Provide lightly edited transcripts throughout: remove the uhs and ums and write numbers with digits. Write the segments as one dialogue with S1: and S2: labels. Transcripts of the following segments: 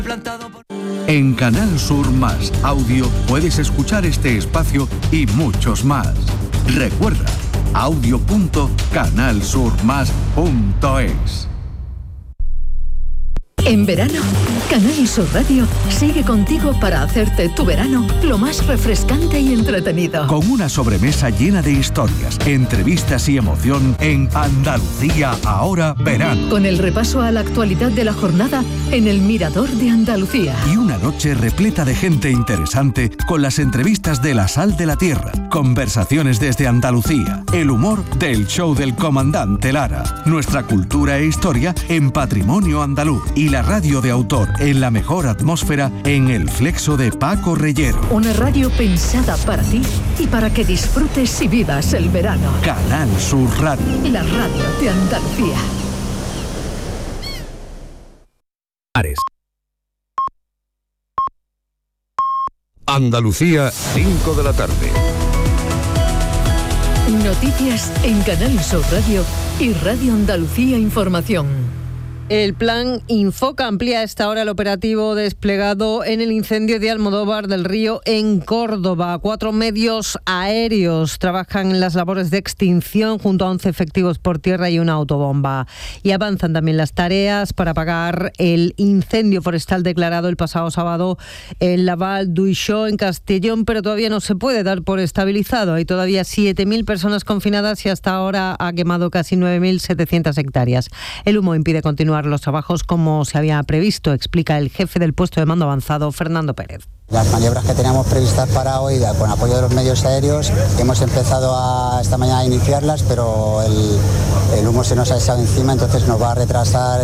S1: En Canal Sur Más Audio puedes escuchar este espacio y muchos más. Recuerda, audio.canalsurmas.es.
S2: En verano, Canal Sur Radio sigue contigo para hacerte tu verano lo más refrescante y entretenido.
S1: Con una sobremesa llena de historias, entrevistas y emoción en Andalucía Ahora Verano.
S2: Con el repaso a la actualidad de la jornada en el Mirador de Andalucía.
S1: Y una noche repleta de gente interesante con las entrevistas de La Sal de la Tierra, conversaciones desde Andalucía, el humor del show del comandante Lara, nuestra cultura e historia en Patrimonio Andaluz y la radio de autor en la mejor atmósfera en El Flexo de Paco Reyero.
S2: Una radio pensada para ti y para que disfrutes y vivas el verano.
S1: Canal Sur Radio.
S2: La radio de Andalucía.
S3: Andalucía, 5 de la tarde.
S2: Noticias en Canal Sur Radio y Radio Andalucía Información.
S4: El plan Infoca amplía a esta hora el operativo desplegado en el incendio de Almodóvar del Río en Córdoba. 4 medios aéreos trabajan en las labores de extinción junto a 11 efectivos por tierra y una autobomba. Y avanzan también las tareas para apagar el incendio forestal declarado el pasado sábado en la Val d'Uixó, en Castellón, pero todavía no se puede dar por estabilizado. Hay todavía 7.000 personas confinadas y hasta ahora ha quemado casi 9.700 hectáreas. El humo impide continuar los trabajos como se había previsto, explica el jefe del puesto de mando avanzado, Fernando Pérez.
S5: Las maniobras que teníamos previstas para hoy, con apoyo de los medios aéreos, hemos empezado esta mañana a iniciarlas, pero el humo se nos ha echado encima, entonces nos va a retrasar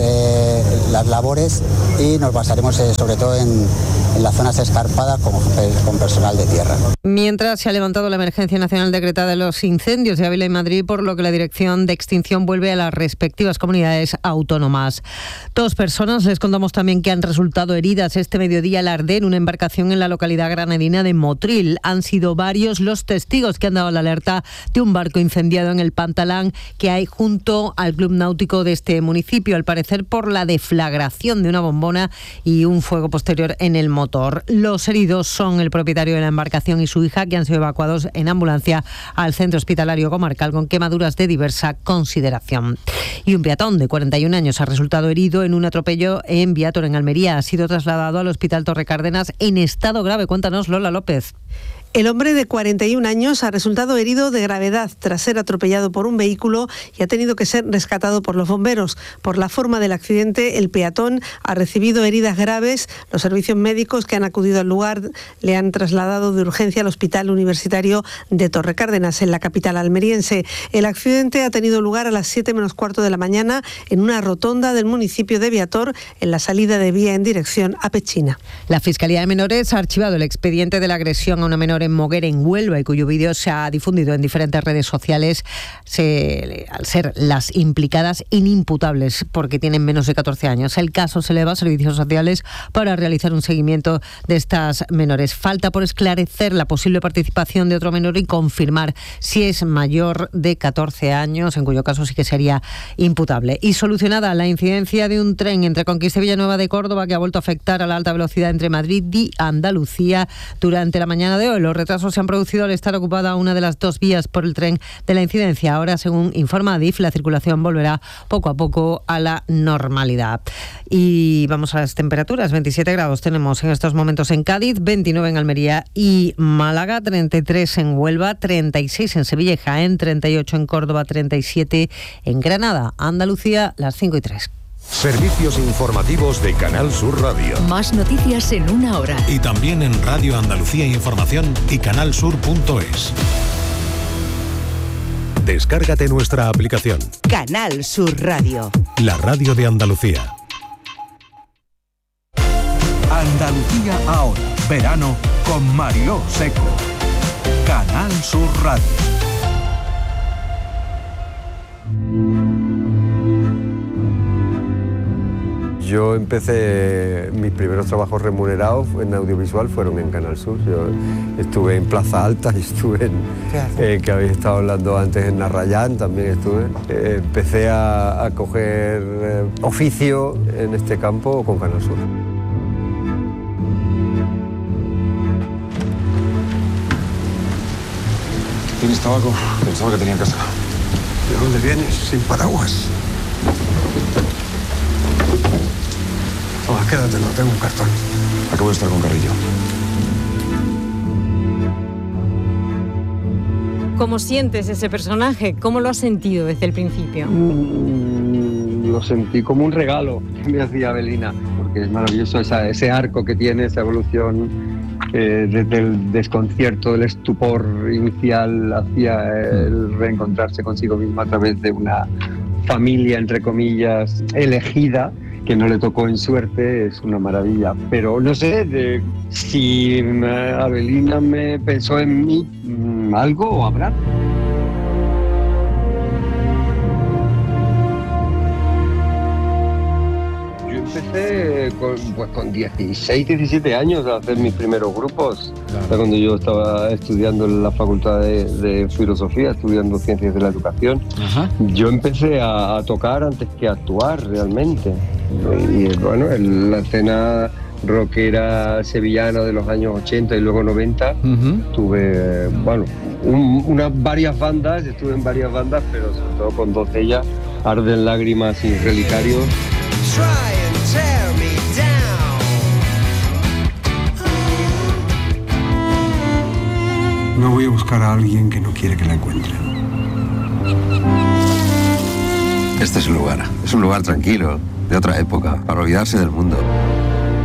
S5: las labores y nos basaremos sobre todo en las zonas escarpadas con personal de tierra.
S4: Mientras se ha levantado la emergencia nacional decretada de los incendios de Ávila y Madrid, por lo que la Dirección de Extinción vuelve a las respectivas comunidades autónomas. 2 personas, les contamos también que han resultado heridas este mediodía al arder una embarcación en la localidad granadina de Motril. Han sido varios los testigos que han dado la alerta de un barco incendiado en el pantalán que hay junto al club náutico de este municipio, al parecer por la deflagración de una bombona y un fuego posterior en el motor. Los heridos son el propietario de la embarcación y su hija, que han sido evacuados en ambulancia al centro hospitalario comarcal con quemaduras de diversa consideración. Y un peatón de 41 años ha resultado herido en un atropello en Viator, en Almería. Ha sido trasladado al Hospital Torre Cárdenas en estado grave. Cuéntanos, Lola López.
S6: El hombre de 41 años ha resultado herido de gravedad tras ser atropellado por un vehículo y ha tenido que ser rescatado por los bomberos. Por la forma del accidente, el peatón ha recibido heridas graves. Los servicios médicos que han acudido al lugar le han trasladado de urgencia al Hospital Universitario de Torre Cárdenas, en la capital almeriense. El accidente ha tenido lugar a las 7 menos cuarto de la mañana en una rotonda del municipio de Viator, en la salida de vía en dirección a Pechina.
S4: La Fiscalía de Menores ha archivado el expediente de la agresión a una menor en Moguer, en Huelva, y cuyo vídeo se ha difundido en diferentes redes sociales, al ser las implicadas inimputables porque tienen menos de 14 años. El caso se eleva a servicios sociales para realizar un seguimiento de estas menores. Falta por esclarecer la posible participación de otro menor y confirmar si es mayor de 14 años, en cuyo caso sí que sería imputable. Y solucionada la incidencia de un tren entre Conquista y Villanueva de Córdoba, que ha vuelto a afectar a la alta velocidad entre Madrid y Andalucía durante la mañana de hoy. Los retrasos se han producido al estar ocupada una de las 2 vías por el tren de la incidencia. Ahora, según informa Adif, la circulación volverá poco a poco a la normalidad. Y vamos a las temperaturas. 27 grados tenemos en estos momentos en Cádiz, 29 en Almería y Málaga, 33 en Huelva, 36 en Sevilla y Jaén, 38 en Córdoba, 37 en Granada. Andalucía, las 5:03.
S3: Servicios informativos de Canal Sur Radio.
S2: Más noticias en una hora.
S7: Y también en Radio Andalucía Información y canalsur.es.
S3: Descárgate nuestra aplicación.
S8: Canal Sur Radio.
S7: La radio de Andalucía.
S1: Andalucía Ahora, verano con Mariló Seco. Canal Sur Radio.
S9: Yo empecé, mis primeros trabajos remunerados en audiovisual fueron en Canal Sur. Yo estuve en Plaza Alta, estuve en, que habéis estado hablando antes, en Narrayán también estuve. Empecé a coger oficio en este campo con Canal Sur.
S10: ¿Tienes tabaco? Pensaba que tenía en casa.
S11: ¿De dónde vienes? Sin paraguas. Toma, quédatelo, tengo un cartón.
S10: Acabo de estar con Carrillo.
S12: ¿Cómo sientes ese personaje? ¿Cómo lo has sentido desde el principio?
S9: Lo sentí como un regalo que me hacía Avelina, porque es maravilloso ese arco que tiene, esa evolución desde el desconcierto, el estupor inicial hacia el reencontrarse consigo misma a través de una familia, entre comillas, elegida, que no le tocó en suerte. Es una maravilla. Pero no sé si Avelina me pensó en mí algo o habrá. Yo empecé con 16, 17 años a hacer mis primeros grupos. Claro. Cuando yo estaba estudiando en la Facultad de Filosofía, estudiando Ciencias de la Educación. Ajá. Yo empecé a tocar antes que a actuar realmente. Y bueno, en la escena rockera sevillana de los años 80 y luego 90, tuve, bueno, varias bandas, estuve en varias bandas, pero sobre todo con dos de ellas, Arden Lágrimas y Relicarios.
S11: No voy a buscar a alguien que no quiere que la encuentren.
S13: Este es un lugar tranquilo, de otra época, para olvidarse del mundo.